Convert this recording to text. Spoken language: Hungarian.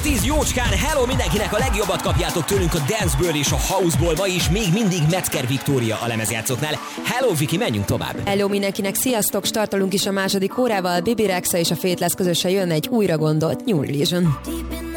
10 jócskán, hello mindenkinek, a legjobbat kapjátok tőlünk a danceből és a houseból, ma is még mindig Metzger Viktória a lemezjátszóknál. Hello Viki, menjünk tovább! Hello mindenkinek, sziasztok, startolunk is a második órával, Bibi Rexa és a Faithless közösen jön egy újra gondolt New Religion.